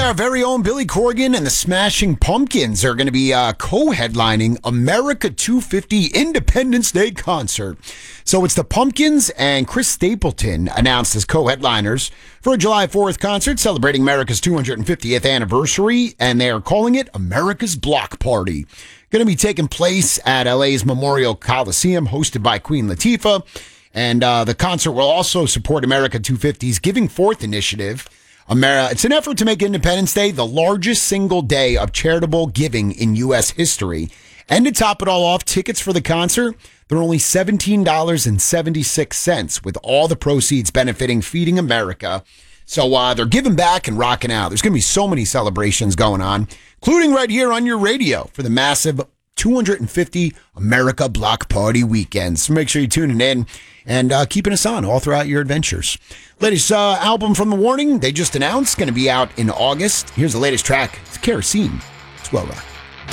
our very own Billy Corgan and the Smashing Pumpkins are going to be co-headlining America 250 Independence Day concert. So it's the Pumpkins and Chris Stapleton announced as co-headliners for a July 4th concert celebrating America's 250th anniversary, and they are calling it America's Block Party. Going to be taking place at LA's Memorial Coliseum, hosted by Queen Latifah. And the concert will also support America 250's Giving Forth initiative. It's an effort to make Independence Day the largest single day of charitable giving in U.S. history. And to top it all off, tickets for the concert, they're only $17.76, with all the proceeds benefiting Feeding America. So they're giving back and rocking out. There's going to be so many celebrations going on, including right here on your radio for the massive 250 America Block Party weekend. So make sure you're tuning in and keeping us on all throughout your adventures. Latest album from The Warning, they just announced, going to be out in August. Here's the latest track. It's Kerosene. It's Well Rock.